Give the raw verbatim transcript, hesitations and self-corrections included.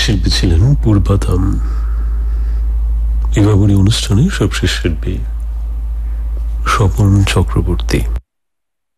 শিল্পী ছিলেন পূর্বাতাম। বিবাহী অনুষ্ঠানে সবশেষ শিল্পী স্বপন চক্রবর্তী।